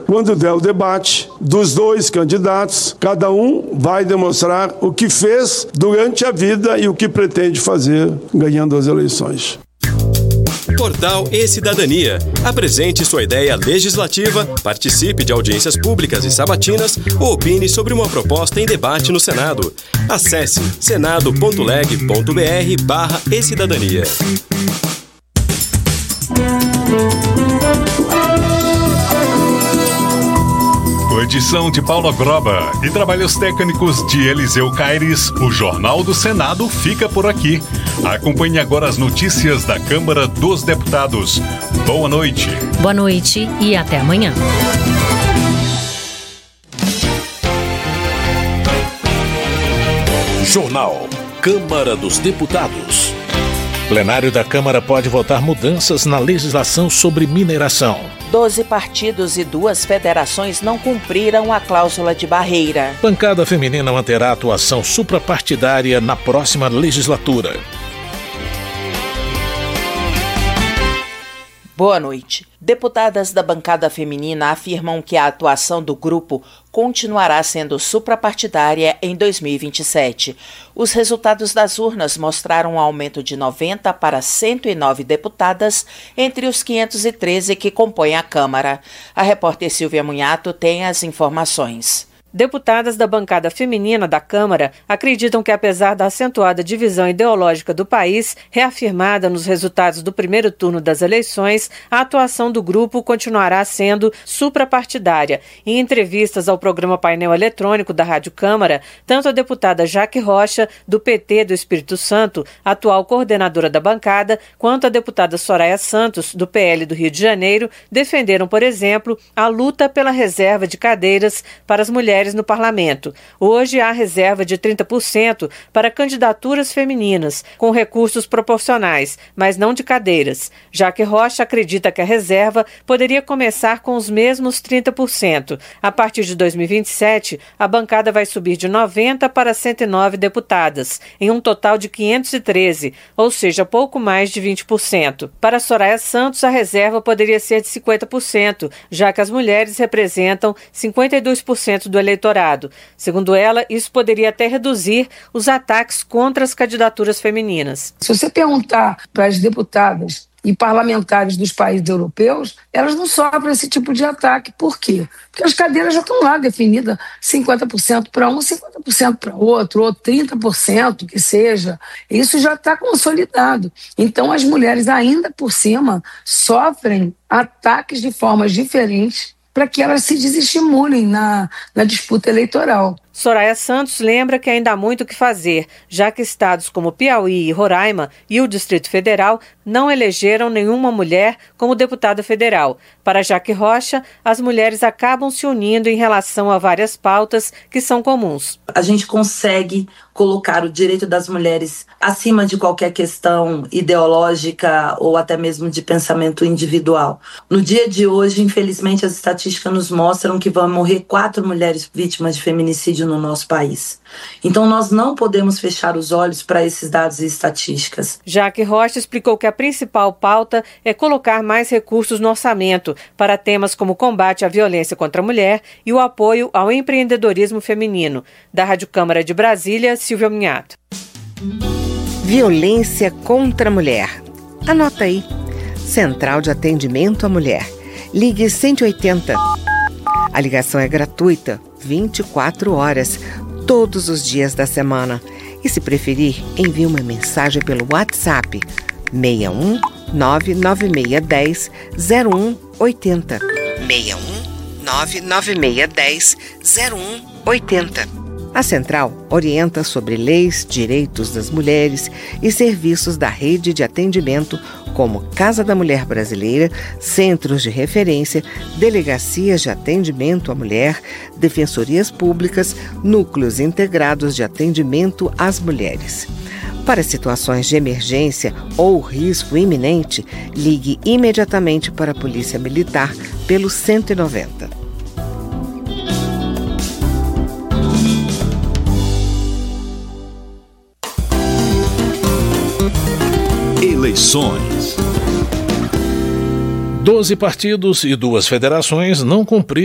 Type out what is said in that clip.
quando der o debate dos dois candidatos, cada um vai demonstrar o que fez durante a vida e o que pretende fazer ganhando as eleições. Portal E-Cidadania. Apresente sua ideia legislativa, participe de audiências públicas e sabatinas ou opine sobre uma proposta em debate no Senado. Acesse senado.leg.br/e-cidadania. Com edição de Paula Groba e trabalhos técnicos de Eliseu Caires, o Jornal do Senado fica por aqui. Acompanhe agora as notícias da Câmara dos Deputados. Boa noite. Boa noite e até amanhã. Jornal Câmara dos Deputados. Plenário da Câmara pode votar mudanças na legislação sobre mineração. 12 partidos e 2 federações não cumpriram a cláusula de barreira. Bancada feminina manterá atuação suprapartidária na próxima legislatura. Boa noite. Deputadas da bancada feminina afirmam que a atuação do grupo continuará sendo suprapartidária em 2027. Os resultados das urnas mostraram um aumento de 90 para 109 deputadas entre os 513 que compõem a Câmara. A repórter Silvia Munhato tem as informações. Deputadas da bancada feminina da Câmara acreditam que, apesar da acentuada divisão ideológica do país, reafirmada nos resultados do primeiro turno das eleições, a atuação do grupo continuará sendo suprapartidária. Em entrevistas ao programa Painel Eletrônico da Rádio Câmara, tanto a deputada Jaque Rocha, do PT do Espírito Santo, atual coordenadora da bancada, quanto a deputada Soraya Santos, do PL do Rio de Janeiro, defenderam, por exemplo, a luta pela reserva de cadeiras para as mulheres no parlamento. Hoje há reserva de 30% para candidaturas femininas, com recursos proporcionais, mas não de cadeiras. Jaque Rocha acredita que a reserva poderia começar com os mesmos 30%. A partir de 2027, a bancada vai subir de 90 para 109 deputadas, em um total de 513, ou seja, pouco mais de 20%. Para Soraya Santos, a reserva poderia ser de 50%, já que as mulheres representam 52% do eleitorado. Segundo ela, isso poderia até reduzir os ataques contra as candidaturas femininas. Se você perguntar para as deputadas e parlamentares dos países europeus, elas não sofrem esse tipo de ataque. Por quê? Porque as cadeiras já estão lá definidas 50% para um, 50% para outro, ou 30% que seja. Isso já está consolidado. Então, as mulheres ainda por cima sofrem ataques de formas diferentes para que elas se desestimulem na disputa eleitoral. Soraya Santos lembra que ainda há muito o que fazer, já que estados como Piauí e Roraima e o Distrito Federal não elegeram nenhuma mulher como deputada federal. Para Jaque Rocha, as mulheres acabam se unindo em relação a várias pautas que são comuns. A gente consegue colocar o direito das mulheres acima de qualquer questão ideológica ou até mesmo de pensamento individual. No dia de hoje, infelizmente, as estatísticas nos mostram que vão morrer 4 mulheres vítimas de feminicídio no nosso país. Então nós não podemos fechar os olhos para esses dados e estatísticas. Jaque Rocha explicou que a principal pauta é colocar mais recursos no orçamento para temas como o combate à violência contra a mulher e o apoio ao empreendedorismo feminino. Da Rádio Câmara de Brasília, Silvia Munhato. Violência contra a mulher. Anota aí. Central de Atendimento à Mulher. Ligue 180. A ligação é gratuita, 24 horas, todos os dias da semana. E se preferir, envie uma mensagem pelo WhatsApp 61 99610 0180. 61 99610 0180. A Central orienta sobre leis, direitos das mulheres e serviços da rede de atendimento como Casa da Mulher Brasileira, centros de referência, delegacias de atendimento à mulher, defensorias públicas, núcleos integrados de atendimento às mulheres. Para situações de emergência ou risco iminente, ligue imediatamente para a Polícia Militar pelo 190. Eleições. 12 partidos e 2 federações não cumpriram